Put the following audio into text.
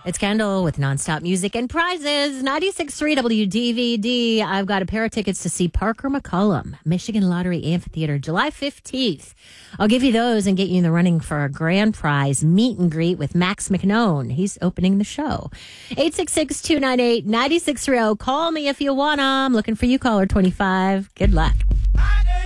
It's Kendall with nonstop music and prizes. 96.3 WDVD. I've got a pair of tickets to see Parker McCollum, Michigan Lottery Amphitheater, July 15th. I'll give you those and get you in the running for a grand prize meet and greet with Max McNone. He's opening the show. 866-298-9630. Call me if you want 'em. Looking for you, caller 25. Good luck.